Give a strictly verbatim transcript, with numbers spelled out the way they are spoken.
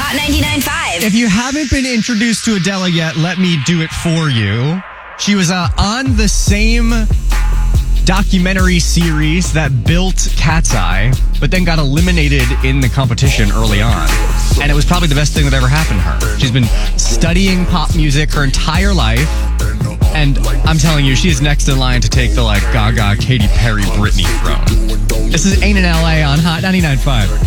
Hot ninety-nine point five. If you haven't been introduced to Adele yet, let me do it for you. She was uh, on the same documentary series that built Cat's Eye, but then got eliminated in the competition early on. And it was probably the best thing that ever happened to her. She's been studying pop music her entire life. And I'm telling you, she's next in line to take the, like, Gaga, Katy Perry, Britney throne. This is Ain't in L A on Hot ninety-nine point five.